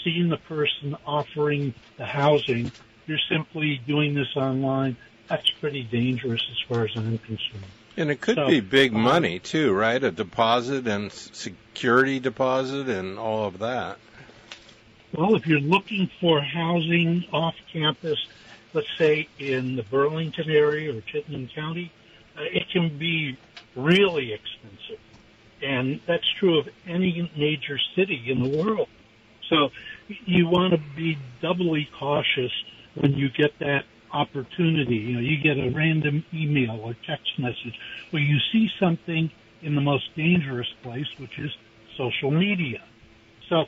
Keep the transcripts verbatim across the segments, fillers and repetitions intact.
seen the person offering the housing. You're simply doing this online. That's pretty dangerous as far as I'm concerned. And it could so, be big um, money, too, right? A deposit and security deposit and all of that. Well, if you're looking for housing off campus, let's say in the Burlington area or Chittenden County, uh, it can be really expensive. And that's true of any major city in the world. So you want to be doubly cautious when you get that opportunity. You know, you get a random email or text message where you see something in the most dangerous place, which is social media. So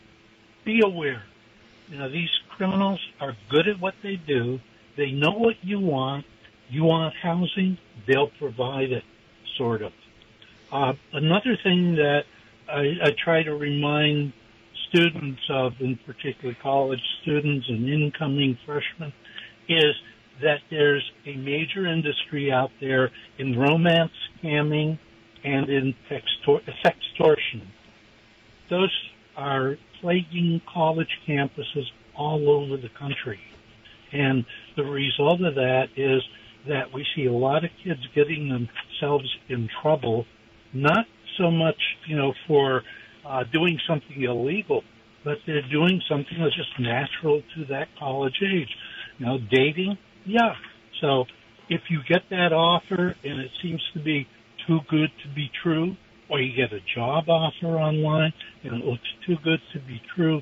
be aware. You know, these criminals are good at what they do. They know what you want. You want housing, they'll provide it, sort of. Uh, another thing that I, I try to remind students of, in particular college students and incoming freshmen, is that there's a major industry out there in romance scamming and in sextor- sextortion. Those are plaguing college campuses all over the country. And the result of that is that we see a lot of kids getting themselves in trouble, not so much, you know, for uh, doing something illegal, but they're doing something that's just natural to that college age. You know, dating, yeah. So if you get that offer and it seems to be too good to be true, or you get a job offer online and it looks too good to be true,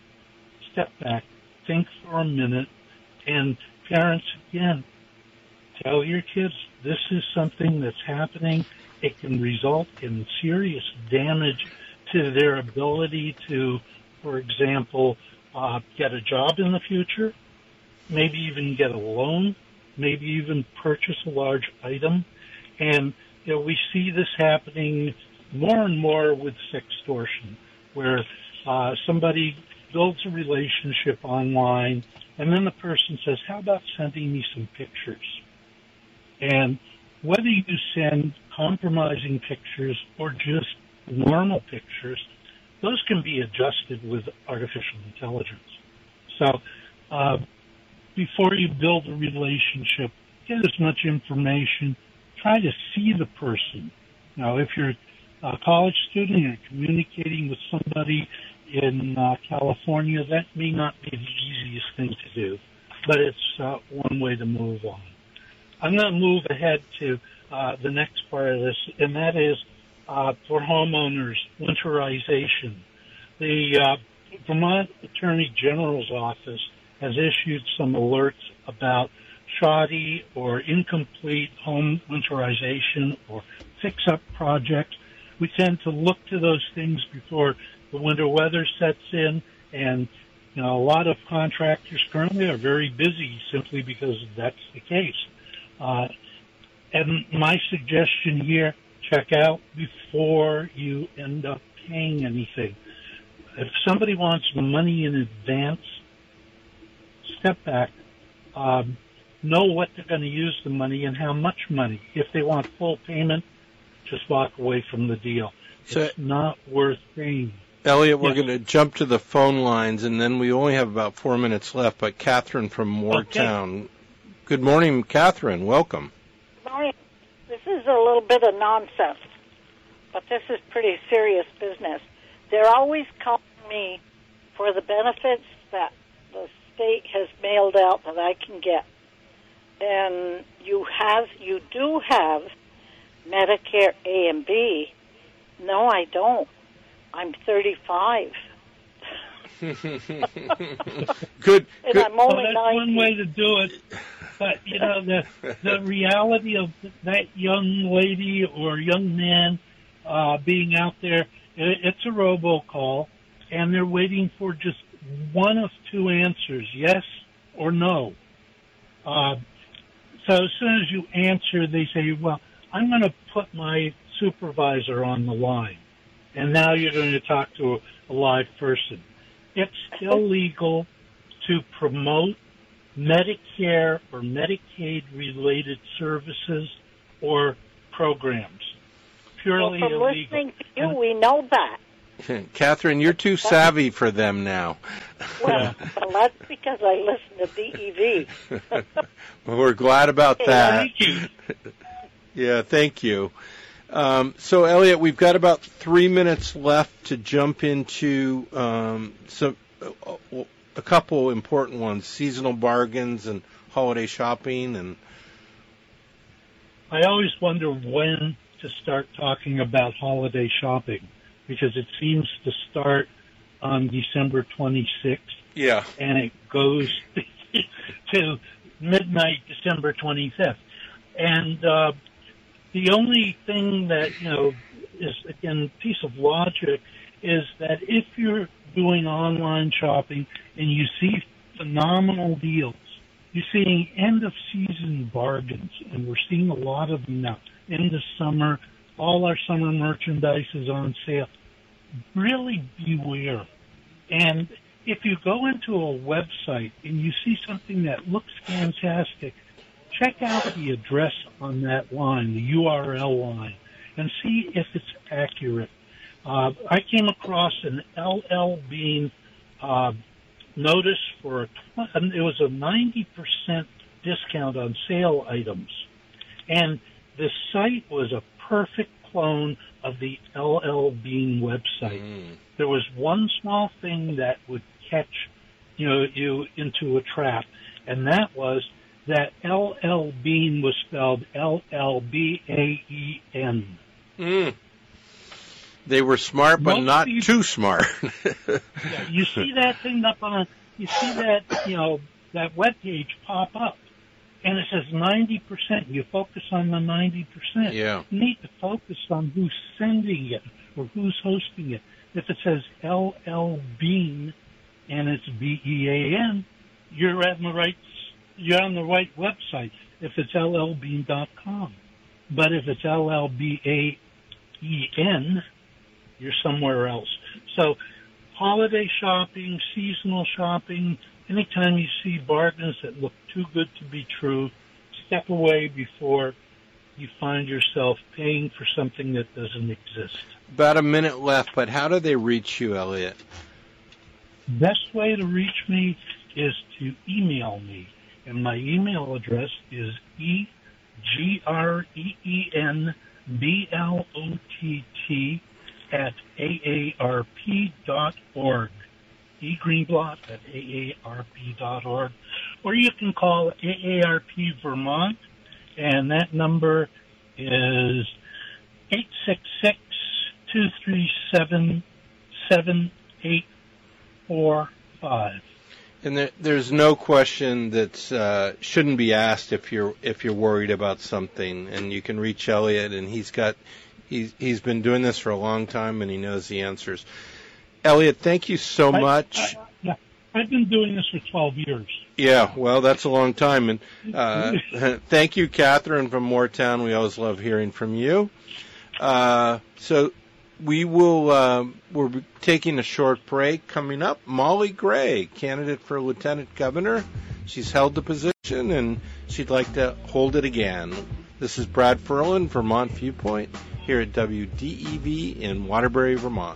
step back, think for a minute, and parents, again, tell your kids this is something that's happening. It can result in serious damage to their ability to, for example, uh, get a job in the future, maybe even get a loan, maybe even purchase a large item. And, you know, we see this happening more and more with sextortion, where uh, somebody builds a relationship online, and then the person says, how about sending me some pictures? And whether you send compromising pictures or just normal pictures, those can be adjusted with artificial intelligence. So uh, before you build a relationship, get as much information. Try to see the person. Now, if you're a college student and you're communicating with somebody in uh, California, that may not be the easiest thing to do, but it's uh, one way to move on. I'm going to move ahead to uh, the next part of this, and that is uh, for homeowners, winterization. The uh, Vermont Attorney General's office has issued some alerts about shoddy or incomplete home winterization or fix-up projects. We tend to look to those things before the winter weather sets in, and you know, a lot of contractors currently are very busy simply because that's the case. Uh, and my suggestion here, check out before you end up paying anything. If somebody wants the money in advance, step back. Um, know what they're going to use the money and how much money. If they want full payment, just walk away from the deal. So, it's not worth paying. Elliot, we're yes. going to jump to the phone lines, and then we only have about four minutes left. But Catherine from Moortown. Okay. Good morning, Catherine. Welcome. Good morning. This is a little bit of nonsense, but this is pretty serious business. They're always calling me for the benefits that the state has mailed out that I can get. And you have, you do have Medicare A and B. No, I don't. I'm thirty-five. good. And good. I'm only well, that's ninety. One way to do it. But, you know, the the reality of that young lady or young man uh, being out there, it, it's a robocall, and they're waiting for just one of two answers, yes or no. Uh, so as soon as you answer, they say, well, I'm going to put my supervisor on the line. And now you're going to talk to a, a live person. It's illegal to promote Medicare or Medicaid-related services or programs. Purely well, from illegal. Listening to you, we know that. Catherine, you're too savvy for them now. Well, well that's because I listen to D E V. Well, we're glad about that. Thank you. Yeah, thank you. Um, so, Elliot, we've got about three minutes left to jump into um, some uh, a couple important ones: seasonal bargains and holiday shopping. And I always wonder when to start talking about holiday shopping, because it seems to start on December twenty-sixth. Yeah. And it goes to midnight December twenty-fifth. And uh, the only thing that, you know, is, again, piece of logic is that if you're doing online shopping and you see phenomenal deals, you're seeing end-of-season bargains, and we're seeing a lot of them now. In the summer, all our summer merchandise is on sale. Really beware. And if you go into a website and you see something that looks fantastic, check out the address on that line, the U R L line, and see if it's accurate. Uh, I came across an L L Bean uh, notice for, a, it was a ninety percent discount on sale items. And the site was a perfect clone of the L L Bean website. Mm. There was one small thing that would catch, you know, you into a trap, and that was that L L Bean was spelled L L B A E N. Mm. They were smart, but Most not people, too smart. Yeah, you see that thing up on, you see that, you know, that web page pop up, and it says ninety percent. You focus on the ninety percent. Yeah. You need to focus on who's sending it or who's hosting it. If it says L L Bean and it's B E A N, you're at the right, you're on the right website. If it's L L bean dot com, but if it's L L B A E N, you're somewhere else. So, holiday shopping, seasonal shopping, anytime you see bargains that look too good to be true, step away before you find yourself paying for something that doesn't exist. About a minute left, but how do they reach you, Elliot? Best way to reach me is to email me, and my email address is E G R E E N B L O T T at A A R P dot org. E Greenblatt at A A R P dot org. Or you can call A A R P Vermont, and that number is eight six six, two three seven, seven eight four five. And there, there's no question that uh, shouldn't be asked if you're if you're worried about something. And you can reach Elliot, and he's got he's he's been doing this for a long time, and he knows the answers. Elliot, thank you so I, much. I, yeah, I've been doing this for twelve years. Yeah, well, that's a long time. And uh, thank you, Catherine from Moortown. We always love hearing from you. Uh, so we will. Uh, we're taking a short break. Coming up, Molly Gray, candidate for lieutenant governor. She's held the position, and she'd like to hold it again. This is Brad Ferlin, Vermont Viewpoint, here at W D E V in Waterbury, Vermont.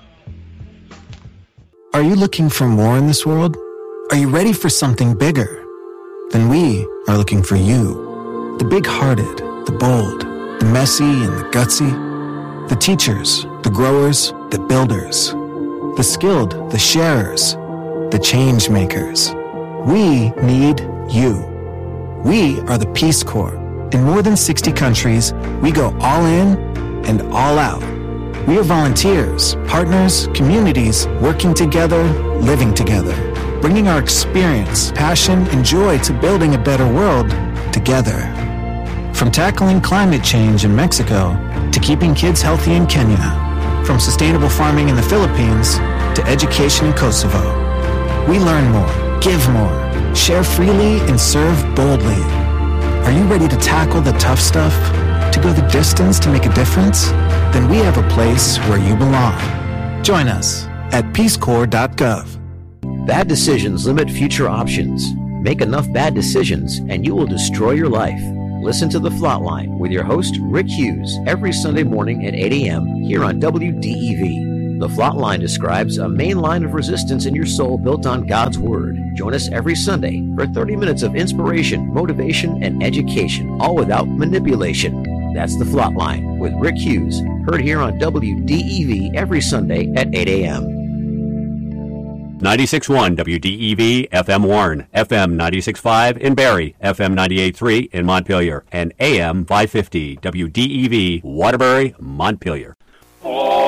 Are you looking for more in this world? Are you ready for something bigger? Then we are looking for you. The big-hearted, the bold, the messy and the gutsy. The teachers, the growers, the builders. The skilled, the sharers, the change makers. We need you. We are the Peace Corps. In more than sixty countries, we go all in and all out. We are volunteers, partners, communities, working together, living together, bringing our experience, passion, and joy to building a better world together. From tackling climate change in Mexico to keeping kids healthy in Kenya, from sustainable farming in the Philippines to education in Kosovo. We learn more, give more, share freely, and serve boldly. Are you ready to tackle the tough stuff? To go the distance to make a difference? Then we have a place where you belong. Join us at peace corps dot gov. Bad decisions limit future options. Make enough bad decisions and you will destroy your life. Listen to The Flatline with your host, Rick Hughes, every Sunday morning at eight a.m. here on W D E V. The Flot Line describes a main line of resistance in your soul built on God's Word. Join us every Sunday for thirty minutes of inspiration, motivation, and education, all without manipulation. That's The Flot Line with Rick Hughes, heard here on W D E V every Sunday at eight a.m. ninety-six point one W D E V F M Warren, F M ninety-six point five in Barrie, F M ninety-eight point three in Montpelier, and A M five fifty W D E V Waterbury, Montpelier.